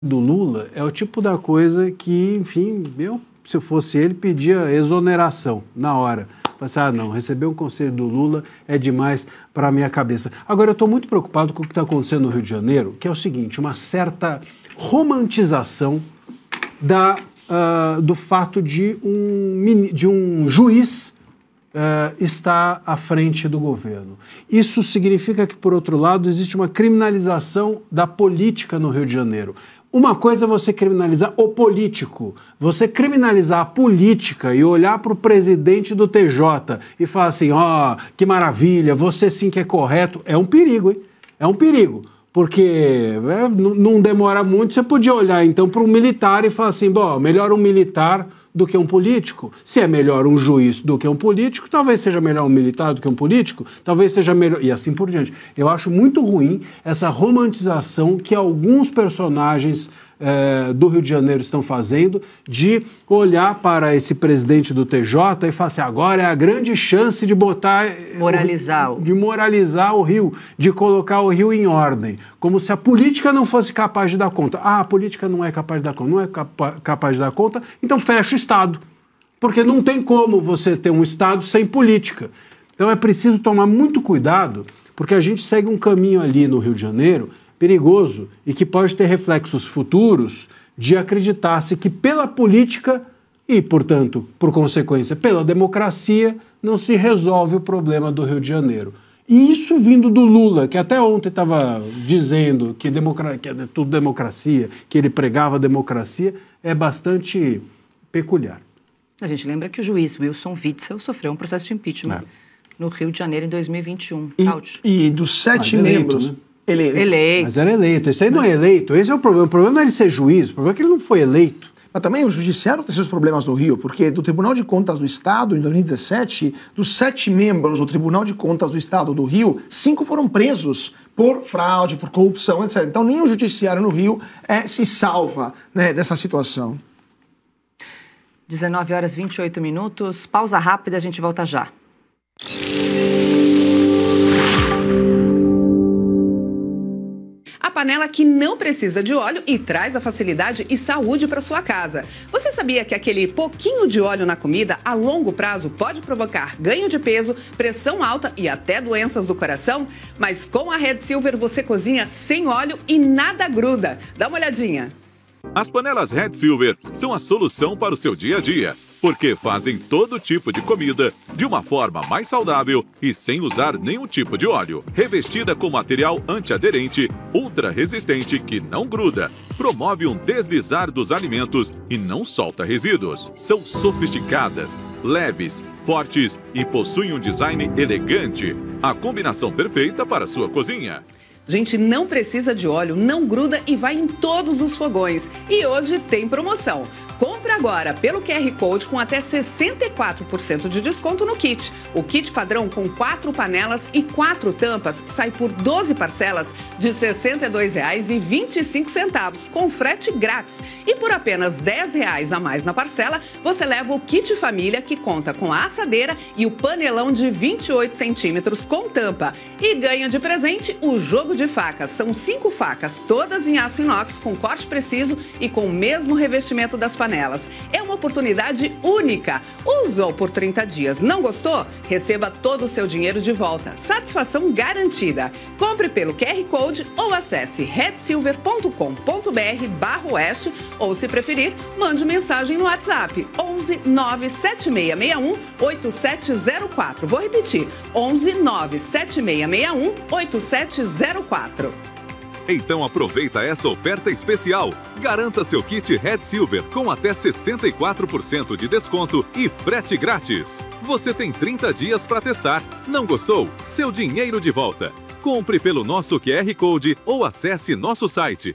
do Lula é o tipo da coisa que, enfim, eu, se eu fosse ele, pedia exoneração na hora. Falei, não, receber um conselho do Lula é demais para a minha cabeça. Agora, eu estou muito preocupado com o que está acontecendo no Rio de Janeiro, que é o seguinte, uma certa romantização do fato de um juiz estar à frente do governo. Isso significa que, por outro lado, existe uma criminalização da política no Rio de Janeiro. Uma coisa é você criminalizar o político, você criminalizar a política e olhar para o presidente do TJ e falar assim, que maravilha, você sim que é correto, é um perigo, hein? É um perigo, porque não demora muito, você podia olhar então para um militar e falar assim, melhor um militar do que um político. Se é melhor um juiz do que um político, talvez seja melhor um militar do que um político, talvez seja melhor... E assim por diante. Eu acho muito ruim essa romantização que alguns personagens do Rio de Janeiro estão fazendo de olhar para esse presidente do TJ e falar assim, agora é a grande chance de botar... De moralizar o Rio, de colocar o Rio em ordem. Como se a política não fosse capaz de dar conta. A política não é capaz de dar conta, não é capaz de dar conta, então fecha o Estado. Porque não tem como você ter um Estado sem política. Então é preciso tomar muito cuidado, porque a gente segue um caminho ali no Rio de Janeiro perigoso e que pode ter reflexos futuros de acreditar-se que pela política e, portanto, por consequência, pela democracia, não se resolve o problema do Rio de Janeiro. E isso vindo do Lula, que até ontem estava dizendo que é tudo democracia, que ele pregava democracia, é bastante peculiar. A gente lembra que o juiz Wilson Witzel sofreu um processo de impeachment no Rio de Janeiro em 2021. E dos 7 membros... Eleito. Mas era eleito. Esse aí não é eleito. Esse é o problema. O problema não é ele ser juiz, o problema é que ele não foi eleito. Mas também o judiciário tem seus problemas no Rio, porque do Tribunal de Contas do Estado, em 2017, dos 7 membros do Tribunal de Contas do Estado do Rio, 5 foram presos por fraude, por corrupção, etc. Então nem o judiciário no Rio se salva, né, dessa situação. 19h28. Pausa rápida, a gente volta já. A panela que não precisa de óleo e traz a facilidade e saúde para sua casa. Você sabia que aquele pouquinho de óleo na comida, a longo prazo, pode provocar ganho de peso, pressão alta e até doenças do coração? Mas com a Red Silver você cozinha sem óleo e nada gruda. Dá uma olhadinha. As panelas Red Silver são a solução para o seu dia a dia, porque fazem todo tipo de comida de uma forma mais saudável e sem usar nenhum tipo de óleo. Revestida com material antiaderente, ultra resistente que não gruda, promove um deslizar dos alimentos e não solta resíduos. São sofisticadas, leves, fortes e possuem um design elegante. A combinação perfeita para a sua cozinha. Gente, não precisa de óleo, não gruda e vai em todos os fogões. E hoje tem promoção. Compre agora pelo QR Code com até 64% de desconto no kit. O kit padrão com 4 panelas e 4 tampas sai por 12 parcelas de R$ 62,25 com frete grátis. E por apenas R$ 10 a mais na parcela, você leva o kit família que conta com a assadeira e o panelão de 28 centímetros com tampa. E ganha de presente o jogo de facas. São 5 facas, todas em aço inox com corte preciso e com o mesmo revestimento das panelas. É uma oportunidade única. Usou por 30 dias, não gostou? Receba todo o seu dinheiro de volta. Satisfação garantida. Compre pelo QR Code ou acesse redsilver.com.br/oeste ou, se preferir, mande mensagem no WhatsApp 11 97661 8704. Vou repetir, 11 97661 8704. Então aproveita essa oferta especial. Garanta seu kit Red Silver com até 64% de desconto e frete grátis. Você tem 30 dias para testar. Não gostou? Seu dinheiro de volta. Compre pelo nosso QR Code ou acesse nosso site.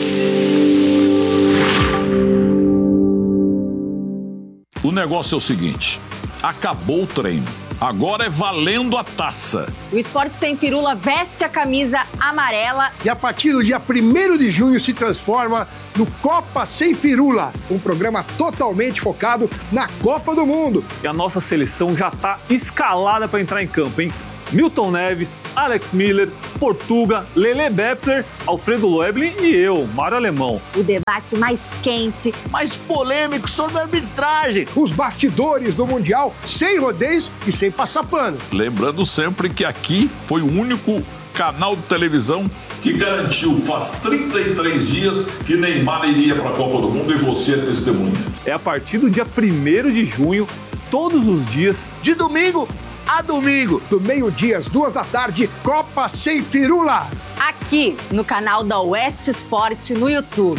O negócio é o seguinte: acabou o treino. Agora é valendo a taça. O Esporte Sem Firula veste a camisa amarela. E a partir do dia 1º de junho se transforma no Copa Sem Firula, um programa totalmente focado na Copa do Mundo. E a nossa seleção já está escalada para entrar em campo, hein? Milton Neves, Alex Miller, Portuga, Lele Bepler, Alfredo Loeblin e eu, Mário Alemão. O debate mais quente, mais polêmico sobre a arbitragem. Os bastidores do Mundial sem rodeios e sem passar pano. Lembrando sempre que aqui foi o único canal de televisão que garantiu faz 33 dias que Neymar iria para a Copa do Mundo e você é testemunha. É a partir do dia 1º de junho, todos os dias, de domingo a domingo, do meio-dia às 14h, Copa Sem Firula. aqui no canal da Oeste Esporte no YouTube.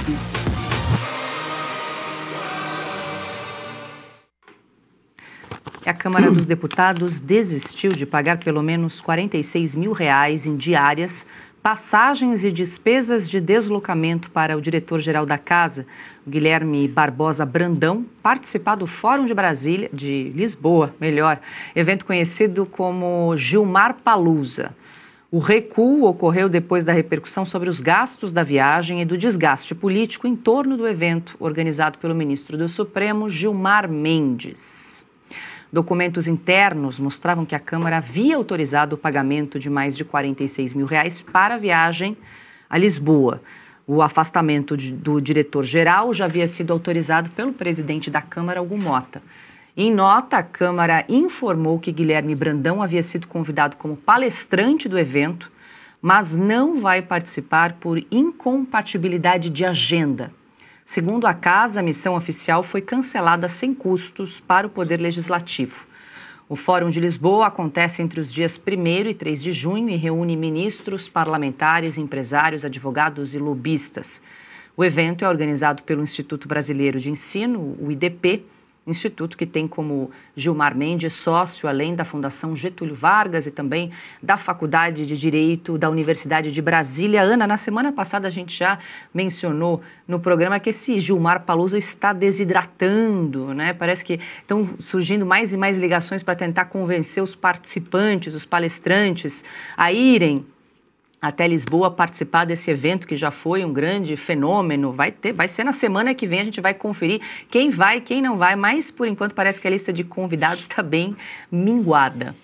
A Câmara dos Deputados desistiu de pagar pelo menos R$46 mil em diárias, passagens e despesas de deslocamento para o diretor-geral da Casa, Guilherme Barbosa Brandão, participar do Fórum de Lisboa, evento conhecido como Gilmar Palusa. O recuo ocorreu depois da repercussão sobre os gastos da viagem e do desgaste político em torno do evento, organizado pelo ministro do Supremo, Gilmar Mendes. Documentos internos mostravam que a Câmara havia autorizado o pagamento de mais de R$46 mil para a viagem a Lisboa. O afastamento do diretor-geral já havia sido autorizado pelo presidente da Câmara, Hugo Mota. Em nota, a Câmara informou que Guilherme Brandão havia sido convidado como palestrante do evento, mas não vai participar por incompatibilidade de agenda. Segundo a Casa, a missão oficial foi cancelada sem custos para o Poder Legislativo. O Fórum de Lisboa acontece entre os dias 1º e 3 de junho e reúne ministros, parlamentares, empresários, advogados e lobistas. O evento é organizado pelo Instituto Brasileiro de Ensino, o IDP, instituto que tem como Gilmar Mendes sócio, além da Fundação Getúlio Vargas e também da Faculdade de Direito da Universidade de Brasília. Ana, na semana passada a gente já mencionou no programa que esse Gilmar Palusa está desidratando, né? Parece que estão surgindo mais e mais ligações para tentar convencer os participantes, os palestrantes, a irem até Lisboa participar desse evento que já foi um grande fenômeno. Vai ser na semana que vem, a gente vai conferir quem vai, quem não vai, mas por enquanto parece que a lista de convidados está bem minguada.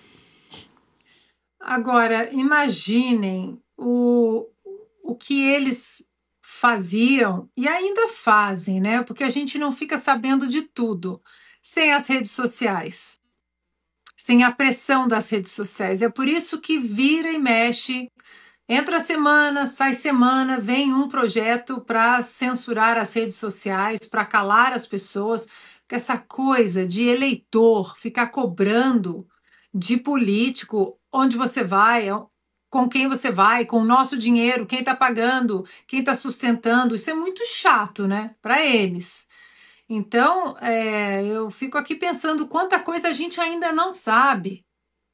Agora, imaginem o que eles faziam e ainda fazem, né? Porque a gente não fica sabendo de tudo sem as redes sociais, sem a pressão das redes sociais. É por isso que vira e mexe. Entra semana, sai semana, vem um projeto para censurar as redes sociais, para calar as pessoas, porque essa coisa de eleitor ficar cobrando de político onde você vai, com quem você vai, com o nosso dinheiro, quem está pagando, quem está sustentando, isso é muito chato, né, para eles. Então, eu fico aqui pensando quanta coisa a gente ainda não sabe.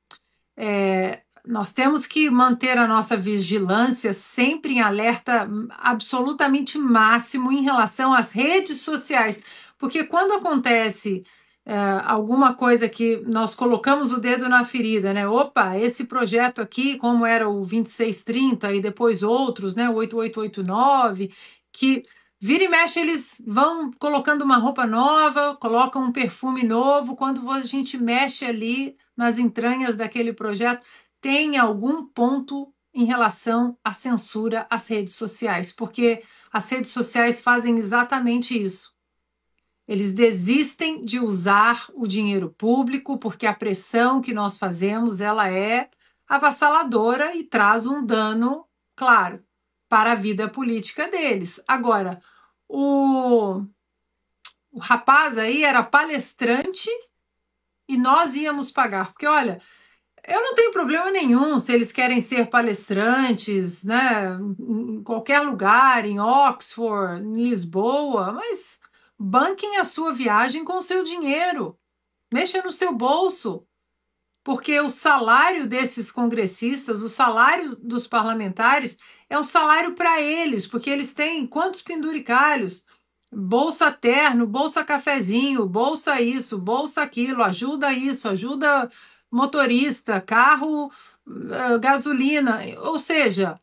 Nós temos que manter a nossa vigilância sempre em alerta absolutamente máximo em relação às redes sociais, porque quando acontece alguma coisa que nós colocamos o dedo na ferida, né? Opa, esse projeto aqui, como era o 2630 e depois outros, né? O 8889, que vira e mexe eles vão colocando uma roupa nova, colocam um perfume novo, quando a gente mexe ali nas entranhas daquele projeto, tem algum ponto em relação à censura às redes sociais, porque as redes sociais fazem exatamente isso. Eles desistem de usar o dinheiro público porque a pressão que nós fazemos ela é avassaladora e traz um dano, claro, para a vida política deles. Agora, o rapaz aí era palestrante e nós íamos pagar, porque olha, eu não tenho problema nenhum se eles querem ser palestrantes, né, em qualquer lugar, em Oxford, em Lisboa, mas banquem a sua viagem com o seu dinheiro, mexa no seu bolso, porque o salário desses congressistas, o salário dos parlamentares é um salário para eles, porque eles têm quantos penduricalhos? Bolsa terno, bolsa cafezinho, bolsa isso, bolsa aquilo, ajuda isso, ajuda motorista, carro, gasolina, ou seja,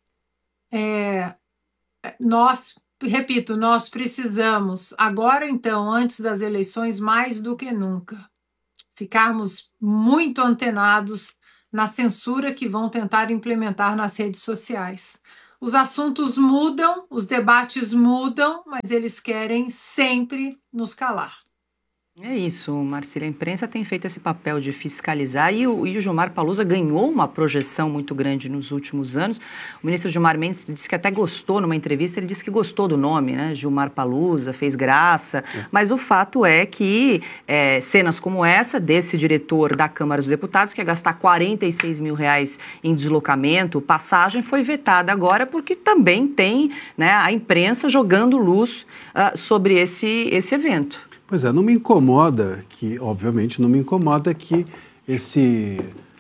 nós precisamos, agora então, antes das eleições, mais do que nunca, ficarmos muito antenados na censura que vão tentar implementar nas redes sociais. Os assuntos mudam, os debates mudam, mas eles querem sempre nos calar. É isso, Marcília. A imprensa tem feito esse papel de fiscalizar e o Gilmar Palusa ganhou uma projeção muito grande nos últimos anos. O ministro Gilmar Mendes disse que até gostou, numa entrevista, ele disse que gostou do nome, né? Gilmar Palusa, fez graça. Mas o fato é que cenas como essa, desse diretor da Câmara dos Deputados, que ia gastar R$46 mil em deslocamento, passagem, foi vetada agora porque também tem, né, a imprensa jogando luz sobre esse evento. Pois é, não me incomoda que, obviamente, não me incomoda que esse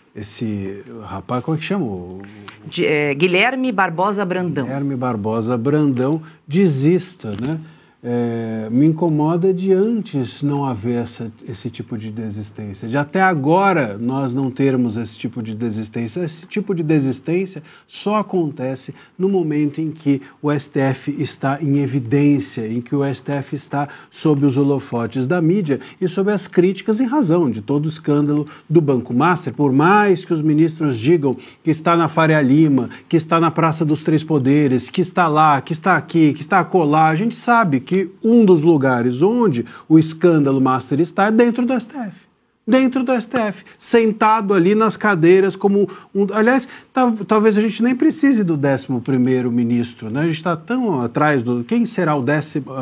rapaz, como é que chama? Guilherme Barbosa Brandão. Guilherme Barbosa Brandão desista, né? Me incomoda de antes não haver esse tipo de desistência, de até agora nós não termos esse tipo de desistência. Esse tipo de desistência só acontece no momento em que o STF está em evidência, em que o STF está sob os holofotes da mídia e sob as críticas em razão de todo o escândalo do Banco Master. Por mais que os ministros digam que está na Faria Lima, que está na Praça dos Três Poderes, que está lá, que está aqui, que está acolá, a gente sabe que um dos lugares onde o escândalo Master está é dentro do STF. Dentro do STF, sentado ali nas cadeiras como aliás, talvez a gente nem precise do 11º ministro, né? A gente está tão atrás do... Quem será o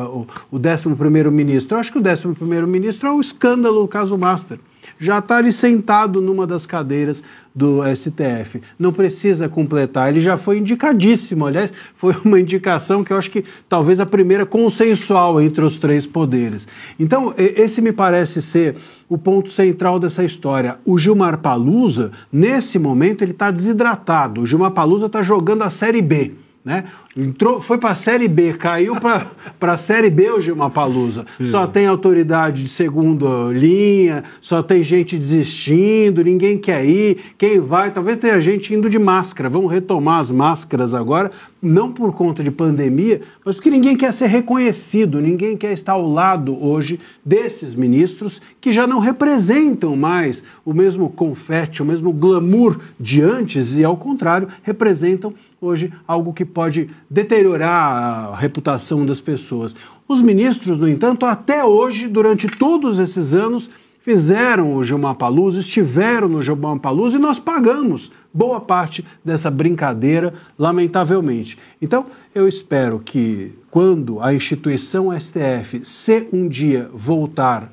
11º ministro? Eu acho que o 11º ministro é o escândalo do caso Master. Já está ali sentado numa das cadeiras do STF. Não precisa completar, ele já foi indicadíssimo. Aliás, foi uma indicação que eu acho que talvez a primeira consensual entre os três poderes. Então, esse me parece ser o ponto central dessa história. O Gilmar Palusa, nesse momento, ele está desidratado. O Gilmar Palusa está jogando a Série B. Né? Foi para a Série B, caiu para a Série B o Gilmar Palusa. Só tem autoridade de segunda linha, só tem gente desistindo, ninguém quer ir. Quem vai, talvez tenha gente indo de máscara. Vamos retomar as máscaras agora, não por conta de pandemia, mas porque ninguém quer ser reconhecido, ninguém quer estar ao lado hoje desses ministros que já não representam mais o mesmo confete, o mesmo glamour de antes e, ao contrário, representam hoje algo que pode deteriorar a reputação das pessoas. Os ministros, no entanto, até hoje, durante todos esses anos, fizeram o Gilmar Palusa, estiveram no Gilmar Palusa e nós pagamos boa parte dessa brincadeira, lamentavelmente. Então, eu espero que quando a instituição STF, se um dia voltar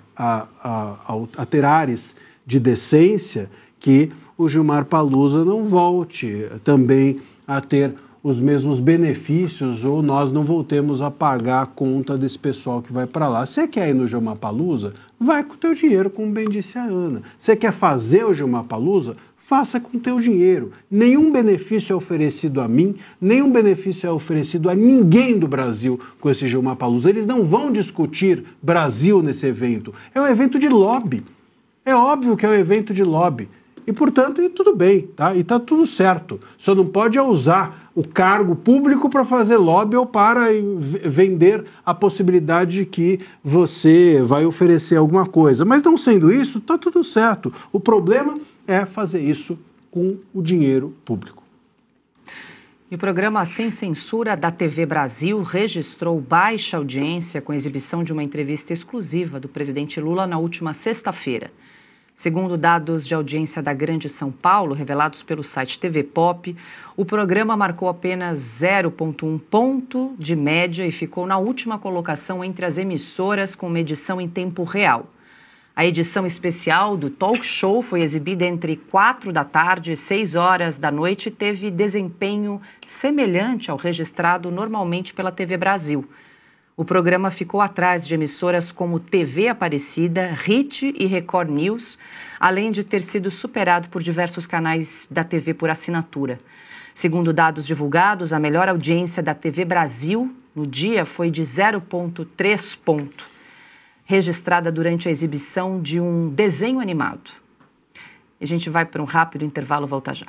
a ter ares de decência, que o Gilmar Palusa não volte também a ter os mesmos benefícios ou nós não voltemos a pagar a conta desse pessoal que vai para lá. Você quer ir no Gilmar Palusa? Vai com o teu dinheiro, como bem disse a Ana. Você quer fazer o Gilmar Palusa? Faça com o teu dinheiro. Nenhum benefício é oferecido a mim, nenhum benefício é oferecido a ninguém do Brasil com esse Gilmar Palusa. Eles não vão discutir Brasil nesse evento. É um evento de lobby. É óbvio que é um evento de lobby. E, portanto, tudo bem, tá? E está tudo certo. Só não pode usar o cargo público para fazer lobby ou para vender a possibilidade de que você vai oferecer alguma coisa. Mas não sendo isso, está tudo certo. O problema é fazer isso com o dinheiro público. E o programa Sem Censura da TV Brasil registrou baixa audiência com a exibição de uma entrevista exclusiva do presidente Lula na última sexta-feira. Segundo dados de audiência da Grande São Paulo, revelados pelo site TV Pop, o programa marcou apenas 0,1 ponto de média e ficou na última colocação entre as emissoras com medição em tempo real. A edição especial do talk show foi exibida entre 4 da tarde e 6 horas da noite e teve desempenho semelhante ao registrado normalmente pela TV Brasil. O programa ficou atrás de emissoras como TV Aparecida, Hit e Record News, além de ter sido superado por diversos canais da TV por assinatura. Segundo dados divulgados, a melhor audiência da TV Brasil no dia foi de 0,3 ponto, registrada durante a exibição de um desenho animado. A gente vai para um rápido intervalo, volta já.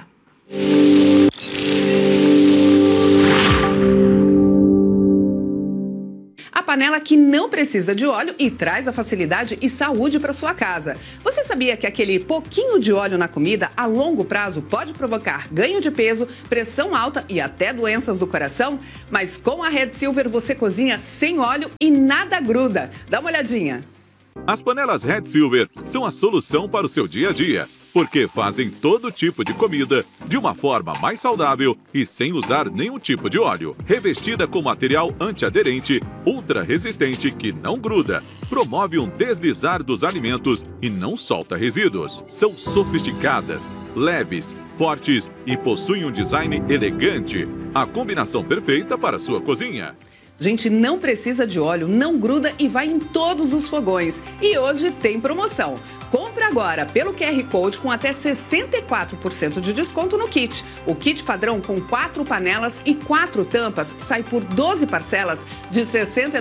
A panela que não precisa de óleo e traz a facilidade e saúde para sua casa. Você sabia que aquele pouquinho de óleo na comida, a longo prazo, pode provocar ganho de peso, pressão alta e até doenças do coração? Mas com a Red Silver você cozinha sem óleo e nada gruda. Dá uma olhadinha. As panelas Red Silver são a solução para o seu dia a dia, porque fazem todo tipo de comida de uma forma mais saudável e sem usar nenhum tipo de óleo. Revestida com material antiaderente, ultra resistente que não gruda, promove um deslizar dos alimentos e não solta resíduos. São sofisticadas, leves, fortes e possuem um design elegante. A combinação perfeita para a sua cozinha. Gente, não precisa de óleo, não gruda e vai em todos os fogões. E hoje tem promoção. Compre agora pelo QR Code com até 64% de desconto no kit. O kit padrão com 4 panelas e 4 tampas sai por 12 parcelas de R$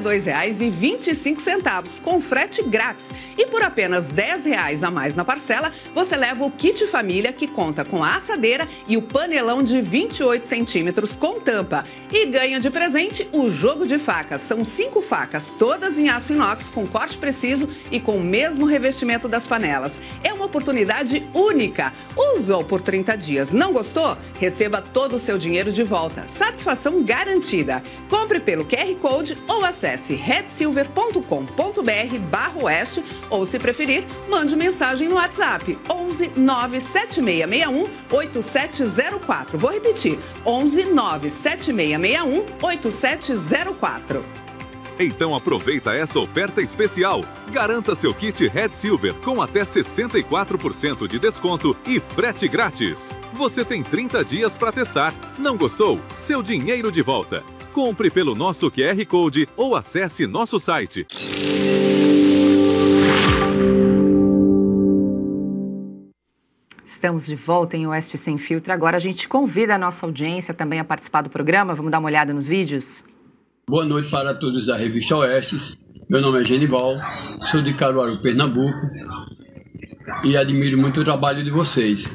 62,25, com frete grátis. E por apenas R$ 10 a mais na parcela, você leva o kit família que conta com a assadeira e o panelão de 28 centímetros com tampa. E ganha de presente o jogo de facas. São 5 facas, todas em aço inox com corte preciso e com o mesmo revestimento das panelas. É uma oportunidade única. Usou por 30 dias, não gostou? Receba todo o seu dinheiro de volta. Satisfação garantida. Compre pelo QR Code ou acesse redsilver.com.br/oeste ou, se preferir, mande mensagem no WhatsApp 11 97661 8704. Vou repetir, 11 97661 8704. Então aproveita essa oferta especial. Garanta seu kit Red Silver com até 64% de desconto e frete grátis. Você tem 30 dias para testar. Não gostou? Seu dinheiro de volta. Compre pelo nosso QR Code ou acesse nosso site. Estamos de volta em Oeste Sem Filtro. Agora a gente convida a nossa audiência também a participar do programa. Vamos dar uma olhada nos vídeos? Boa noite para todos da Revista Oeste. Meu nome é Genival, sou de Caruaru, Pernambuco e admiro muito o trabalho de vocês.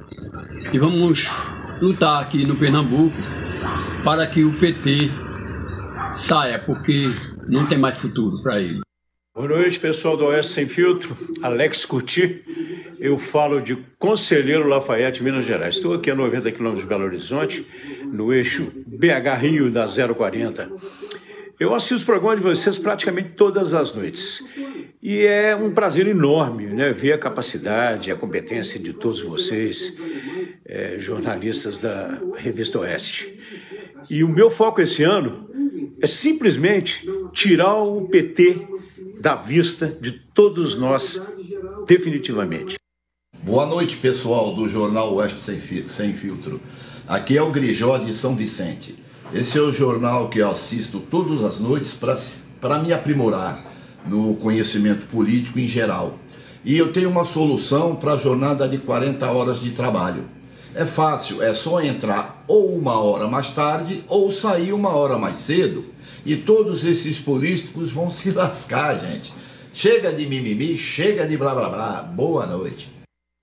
E vamos lutar aqui no Pernambuco para que o PT saia, porque não tem mais futuro para ele. Boa noite, pessoal do Oeste Sem Filtro. Alex Curti. Eu falo de Conselheiro Lafayette, Minas Gerais. Estou aqui a 90 quilômetros de Belo Horizonte, no eixo BH-Rio da 040. Eu assisto o programa de vocês praticamente todas as noites. E é um prazer enorme, né, ver a capacidade, a competência de todos vocês, jornalistas da Revista Oeste. E o meu foco esse ano é simplesmente tirar o PT da vista de todos nós, definitivamente. Boa noite, pessoal do Jornal Oeste Sem Filtro. Aqui é o Grijó de São Vicente. Esse é o jornal que eu assisto todas as noites para me aprimorar no conhecimento político em geral. E eu tenho uma solução para a jornada de 40 horas de trabalho. É fácil, é só entrar ou 1 hora mais tarde ou sair 1 hora mais cedo. E todos esses políticos vão se lascar, gente. Chega de mimimi, chega de blá blá blá. Boa noite.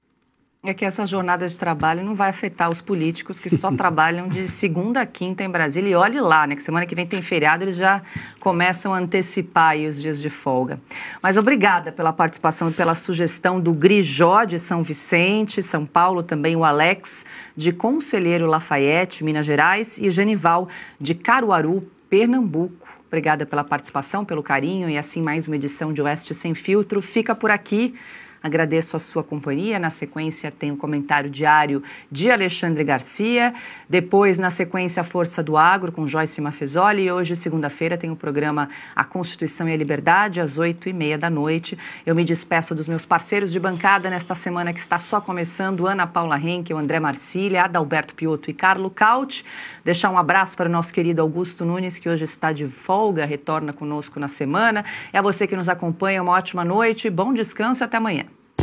É que essa jornada de trabalho não vai afetar os políticos que só trabalham de segunda a quinta em Brasília. E olhe lá, né, que semana que vem tem feriado, eles já começam a antecipar aí os dias de folga. Mas obrigada pela participação e pela sugestão do Grijó de São Vicente, São Paulo, também o Alex de Conselheiro Lafayette, Minas Gerais, e Genival de Caruaru, Pernambuco. Obrigada pela participação, pelo carinho, e assim mais uma edição de Oeste Sem Filtro fica por aqui. Agradeço a sua companhia. Na sequência tem o comentário diário de Alexandre Garcia. Depois, na sequência, a Força do Agro com Joyce Maffezoli. E hoje, segunda-feira, tem o programa A Constituição e a Liberdade, às 8h30 da noite. Eu me despeço dos meus parceiros de bancada nesta semana que está só começando. Ana Paula Henkel, André Marcília, Adalberto Piotto e Carlo Caut. Deixar um abraço para o nosso querido Augusto Nunes, que hoje está de folga, retorna conosco na semana. É a você que nos acompanha, uma ótima noite, bom descanso e até amanhã.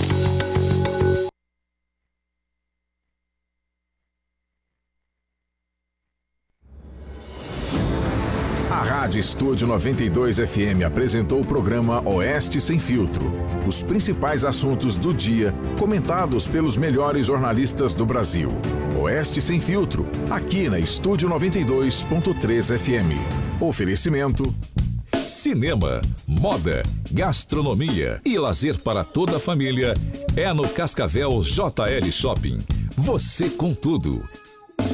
A Rádio Estúdio 92 FM apresentou o programa Oeste Sem Filtro. Os principais assuntos do dia, comentados pelos melhores jornalistas do Brasil. Oeste Sem Filtro, aqui na Estúdio 92.3 FM. Oferecimento Cinema, moda, gastronomia e lazer para toda a família é no Cascavel JL Shopping. Você com tudo.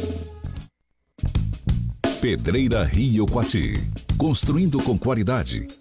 Pedreira Rio Coati. Construindo com qualidade,